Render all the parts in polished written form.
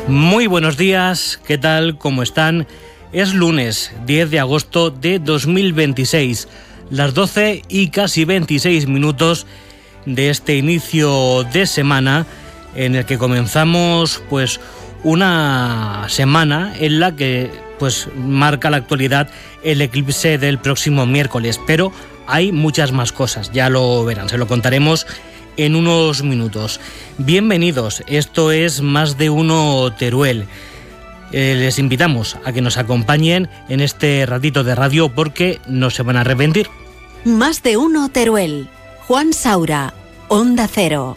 Muy buenos días, ¿qué tal? ¿Cómo están? Es lunes 10 de agosto de 2026, las 12 y casi 26 minutos de este inicio de semana en el que comenzamos pues una semana en la que pues marca la actualidad el eclipse del próximo miércoles, pero hay muchas más cosas, ya lo verán, se lo contaremos en unos minutos. Bienvenidos, esto es Más de Uno Teruel. Les invitamos a que nos acompañen en este ratito de radio porque no se van a arrepentir. Más de Uno Teruel. Juan Saura, Onda Cero.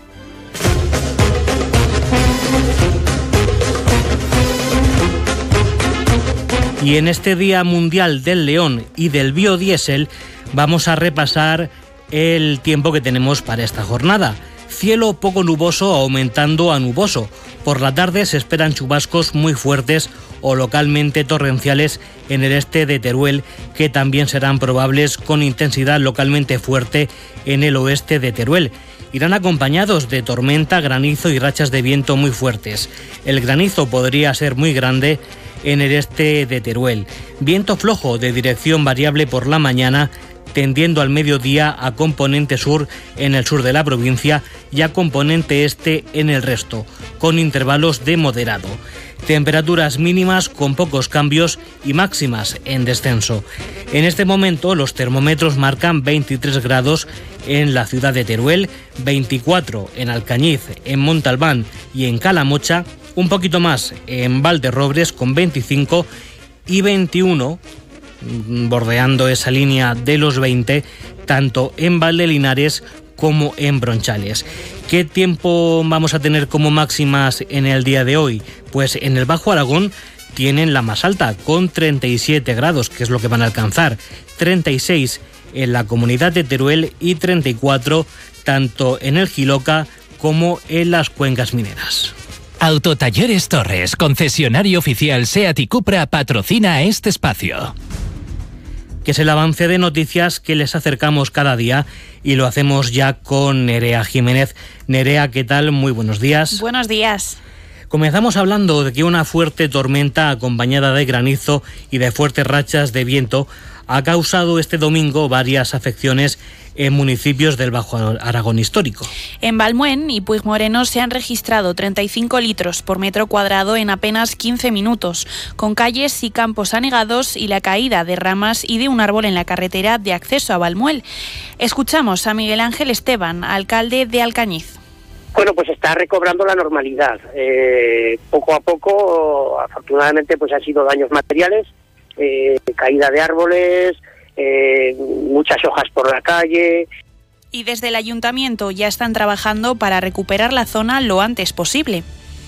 Y en este Día Mundial del León y del Biodiesel vamos a repasar el tiempo que tenemos para esta jornada. Cielo poco nuboso aumentando a nuboso. Por la tarde se esperan chubascos muy fuertes o localmente torrenciales en el este de Teruel, que también serán probables con intensidad localmente fuerte en el oeste de Teruel. Irán acompañados de tormenta, granizo y rachas de viento muy fuertes. El granizo podría ser muy grande en el este de Teruel. Viento flojo de dirección variable por la mañana, tendiendo al mediodía a componente sur en el sur de la provincia y a componente este en el resto, con intervalos de moderado. Temperaturas mínimas con pocos cambios y máximas en descenso. En este momento los termómetros marcan 23 grados en la ciudad de Teruel, 24 en Alcañiz, en Montalbán y en Calamocha, un poquito más en Valderrobres con 25 y 21 bordeando esa línea de los 20, tanto en Valdelinares como en Bronchales. ¿Qué tiempo vamos a tener como máximas en el día de hoy? Pues en el Bajo Aragón tienen la más alta, con 37 grados, que es lo que van a alcanzar, 36 en la comunidad de Teruel y 34 tanto en el Jiloca como en las cuencas mineras. Autotalleres Torres, concesionario oficial SEAT y Cupra, patrocina este espacio. Que es el avance de noticias que les acercamos cada día y lo hacemos ya con Nerea Jiménez. Nerea, ¿qué tal? Muy buenos días. Buenos días. Comenzamos hablando de que una fuerte tormenta acompañada de granizo y de fuertes rachas de viento ha causado este domingo varias afecciones en municipios del Bajo Aragón histórico. En Valmuén y Puigmoreno se han registrado 35 litros por metro cuadrado en apenas 15 minutos, con calles y campos anegados y la caída de ramas y de un árbol en la carretera de acceso a Valmuel. Escuchamos a Miguel Ángel Esteban, alcalde de Alcañiz. Bueno, pues está recobrando la normalidad. Poco a poco, afortunadamente, pues han sido daños materiales, caída de árboles, muchas hojas por la calle. Y desde el ayuntamiento ya están trabajando para recuperar la zona lo antes posible.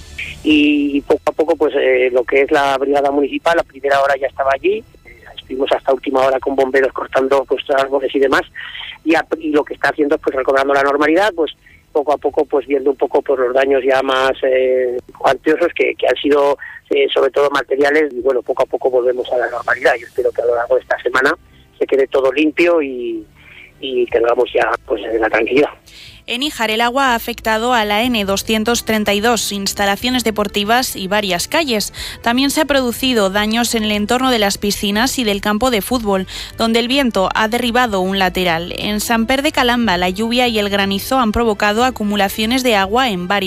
Y poco a poco, pues lo que es la brigada municipal, a primera hora ya estaba allí. Estuvimos hasta última hora con bomberos cortando pues árboles y demás. Y lo que está haciendo es pues recobrando la normalidad, pues poco a poco pues viendo un poco por los daños ya más cuantiosos que han sido sobre todo materiales, y bueno, poco a poco volvemos a la normalidad. Yo espero que a lo largo de esta semana se quede todo limpio y tengamos ya pues la tranquilidad. En Híjar el agua ha afectado a la N232, instalaciones deportivas y varias calles. También se ha producido daños en el entorno de las piscinas y del campo de fútbol, donde el viento ha derribado un lateral. En Samper de Calamba la lluvia y el granizo han provocado acumulaciones de agua en varias